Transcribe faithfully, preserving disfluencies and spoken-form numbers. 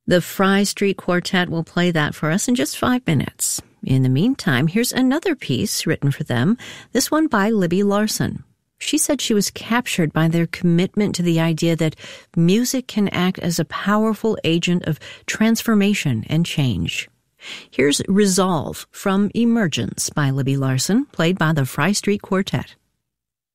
The Fry Street Quartet will play that for us in just five minutes. In the meantime, here's another piece written for them, this one by Libby Larsen. She said she was captured by their commitment to the idea that music can act as a powerful agent of transformation and change. Here's Resolve from Emergence by Libby Larsen, played by the Fry Street Quartet.